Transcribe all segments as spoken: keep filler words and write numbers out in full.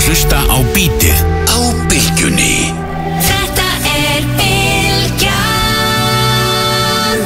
hlusta á Bítið á Bylgjunni. Þetta er Bylgjan.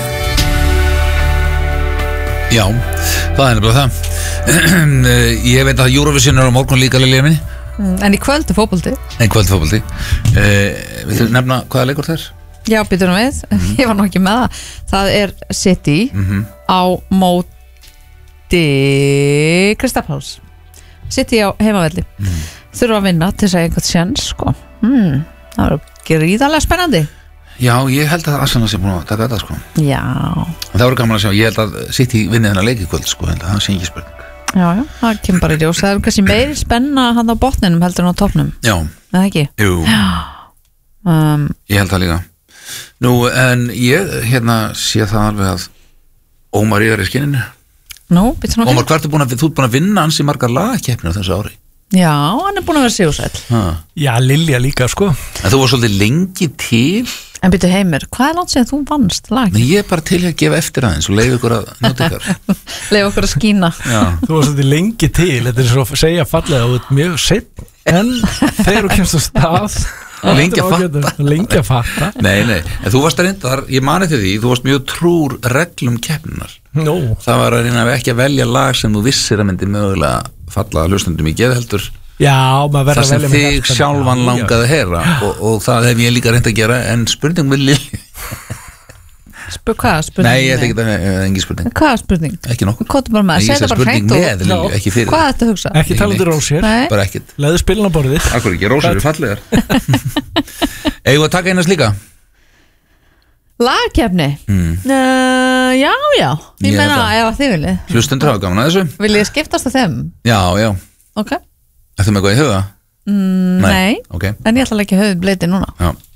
Já, það er nefnilega það. Ég veit að Eurovision er á morgun líka, Lilja minni. En í kvöld er fótbolti. En kvöld fótbolti. uh, Viltu nefna hvaða leikur það er? Já, býtum við, mm-hmm. Ég var nú ekki með það. Það er City mm-hmm. á móti Crystal Palace. City á heimavelli mm. Þurfa að vinna til þess að einhvern sjans sko. mm. Það er gríðarlega spennandi. Já, ég held að Arsenal sé búin að taka þetta sko. Já. Það voru gaman að sjá, ég held að City vinni þennan leik í kvöld sko, það sé ekki spurning. Já, já, það kemur bara í ljós. Það er kannski meiri spenna hann á botninum heldur en á toppnum. Já. Það ekki? Jú. um, Ég held það líka. Nú, en ég hérna sé það alveg að Ómar ég er í skinninu. Nú, býttu nú. Ómar, hvað ertu búin að, þú ert búin að vinna ansi margar lagakeppnir á þessu ári? Já, hann er búin að vera sigursæll. Já, Lilja líka, sko. En þú var svolítið lengi til. En býttu Heimir, hvað er langt sem þú vannst lag? Nei, ég er bara til að gefa eftir aðeins og leiða ykkur að njóta ykkur. Leiða okkur að skína. Já. Þú var svolítið lengi til, þetta er svo að segja fallega og þetta er mjög seitt, en þegar þú kemst á stað lengi að fatta. Lengi að fatta. Nei, nei, en þú varst að reyndar, ég mani til því, þú varst mjög trúr reglum keppnunar. Nó. Það var að reyna ekki að velja lag sem þú vissir að myndi mögulega falla hlustundum í geðheldur. Já, maður verður að velja það sem þig sjálfan langaði að heyra og, og það hef ég líka reynd að gera, en spurning með Lilju. Spur hvað spurning? Nei, ég ætla ekki að, engin spurning. Hvað spurning? Ekki nokkur. Hvað er bara með? Segð það bara hreint og Lilju, ekki fyrir. Hvað er þetta að hugsa? Ekki talandi rósir. Bara ekkert. Leðu spilin á borðið. Akkur ekki, rósir eru fallegar. Eigum við að taka einast líka? Lagkeppni? Mm. Uh, já, já. Ég meina, ef þið viljið. Hlustundur hafa gaman að þessu. Viljið skiptast á þeim? Já, já. Ok. Ertu með eitthvað í huga? Mm, nei. Ok. En ég ætla að leggja höfuð bleiti núna. Já.